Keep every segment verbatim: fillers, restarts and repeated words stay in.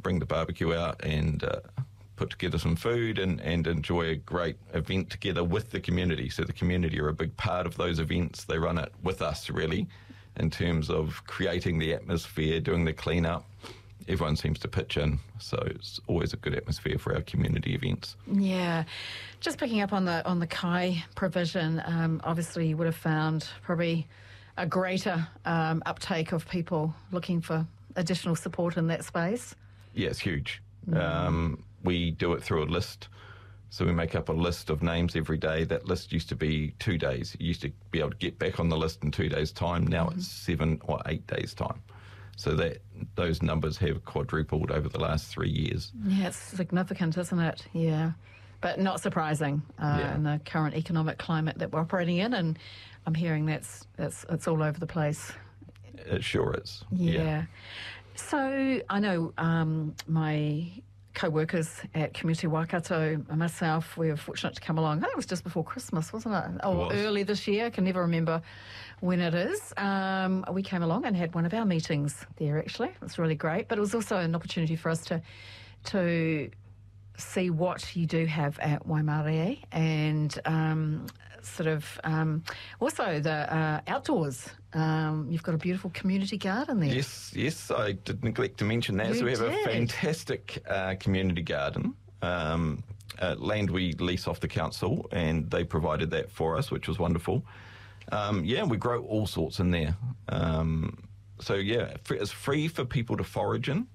bring the barbecue out and uh, put together some food and, and enjoy a great event together with the community. So the community are a big part of those events. They run it with us, really, in terms of creating the atmosphere, doing the clean-up. Everyone seems to pitch in, so it's always a good atmosphere for our community events. Yeah. Just picking up on the on the kai provision, um, obviously you would have found probably a greater um, uptake of people looking for additional support in that space. Yeah, it's huge. Mm. Um, we do it through a list. So we make up a list of names every day. That list used to be two days. You used to be able to get back on the list in two days' time. Now mm-hmm. it's seven or eight days' time. So that those numbers have quadrupled over the last three years. Yeah, it's significant, isn't it? Yeah. But not surprising uh, yeah. in the current economic climate that we're operating in. And I'm hearing that's, that's it's all over the place. It sure is. Yeah. yeah. So I know um, my co-workers at Community Waikato and myself, we were fortunate to come along. I think it was just before Christmas, wasn't it? Oh, it early this year. I can never remember when it is. Um, we came along and had one of our meetings there, actually. It was really great. But it was also an opportunity for us to to see what you do have at Waimarie and um, sort of um, also the uh, outdoors. Um, you've got a beautiful community garden there. Yes, yes, I did neglect to mention that. You so we have did. a fantastic uh, community garden. Um, uh, land we lease off the council, and they provided that for us, which was wonderful. Um, yeah, we grow all sorts in there. Um, so yeah, it's free for people to forage in.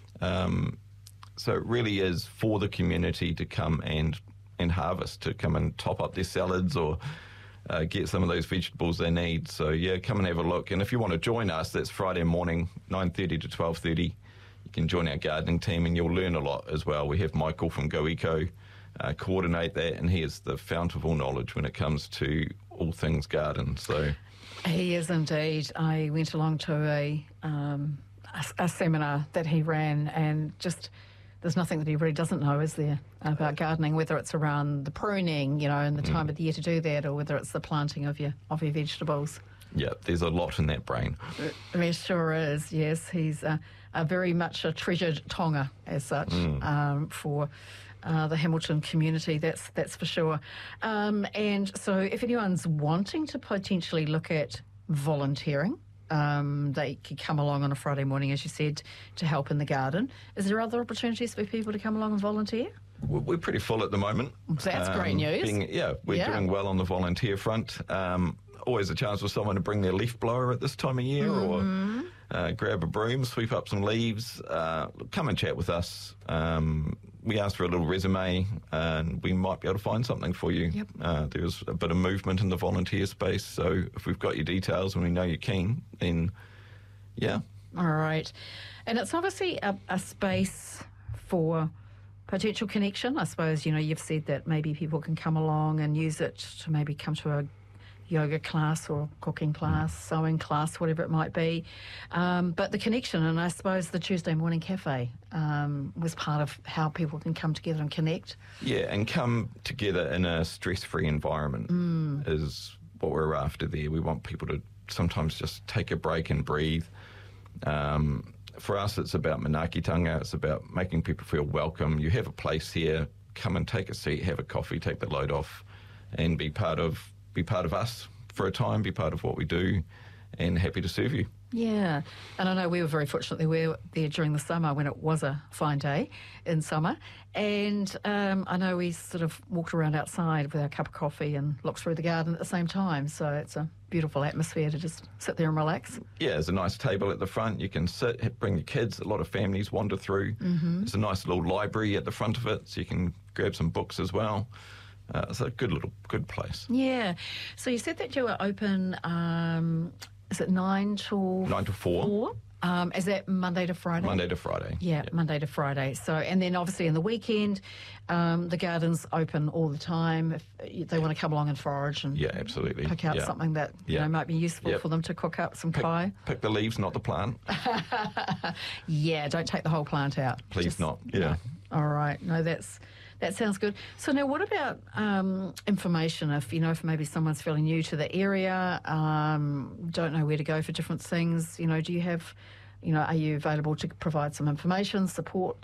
Um, so it really is for the community to come and, and harvest, to come and top up their salads or uh, get some of those vegetables they need. So yeah, come and have a look. And if you want to join us, that's Friday morning, nine thirty to twelve thirty. You can join our gardening team and you'll learn a lot as well. We have Michael from Go Eco uh, coordinate that, and he is the fount of all knowledge when it comes to all things garden. So he is indeed. I went along to a, um, a, a seminar that he ran, and just there's nothing that he really doesn't know, is there, about gardening, whether it's around the pruning, you know, and the time mm. of the year to do that, or whether it's the planting of your of your vegetables. Yeah, there's a lot in that brain. There sure is, yes. He's uh, a very much a treasured tonga, as such, mm. um, for uh, the Hamilton community, that's that's for sure. Um, and so if anyone's wanting to potentially look at volunteering, um, they could come along on a Friday morning, as you said, to help in the garden. Is there other opportunities for people to come along and volunteer? We're pretty full at the moment. That's um, great news. Being, yeah, we're yeah. doing well on the volunteer front. Um, always a chance for someone to bring their leaf blower at this time of year, mm-hmm. or uh, grab a broom, sweep up some leaves. Uh, come and chat with us. Um, we asked for a little resume, and we might be able to find something for you. Yep. Uh, there's a bit of movement in the volunteer space, so if we've got your details and we know you're keen, then yeah. All right. And it's obviously a, a space for potential connection. I suppose, you know, you've said that maybe people can come along and use it to maybe come to a yoga class or cooking class, mm. sewing class, whatever it might be. Um, but the connection, and I suppose the Tuesday morning cafe um, was part of how people can come together and connect. Yeah, and come together in a stress-free environment mm. is what we're after there. We want people to sometimes just take a break and breathe. Um, for us, it's about manaakitanga. It's about making people feel welcome. You have a place here. Come and take a seat, have a coffee, take the load off, and be part of be part of us for a time, be part of what we do, and happy to serve you. Yeah, and I know we were very fortunate that we were there during the summer when it was a fine day in summer, and um, I know we sort of walked around outside with our cup of coffee and looked through the garden at the same time, so it's a beautiful atmosphere to just sit there and relax. Yeah, there's a nice table at the front. You can sit, bring your kids. A lot of families wander through. Mm-hmm. There's a nice little library at the front of it, so you can grab some books as well. Uh, it's a good little, good place. Yeah. So you said that you were open, um, is it nine till... Nine to four. four? Um, is that Monday to Friday? Monday to Friday. Yeah, yeah, Monday to Friday. So, and then obviously in the weekend, um, the garden's open all the time. If they want to come along and forage and yeah, absolutely. pick out yeah. something that you yeah. know might be useful yep. for them to cook up some pick, kai. Pick the leaves, not the plant. Yeah, don't take the whole plant out. Please Just, not. Yeah. No. All right. No, that's that sounds good. So now, what about um, information? If you know, if maybe someone's fairly new to the area, um, don't know where to go for different things. You know, do you have, you know, are you available to provide some information, support